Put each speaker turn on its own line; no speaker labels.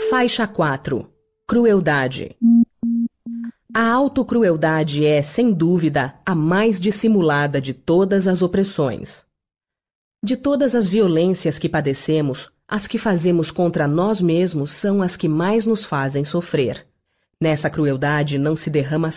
Faixa 4. Crueldade. A autocrueldade é, sem dúvida, a mais dissimulada de todas as opressões. De todas as violências que padecemos, as que fazemos contra nós mesmos são as que mais nos fazem sofrer. Nessa crueldade não se derrama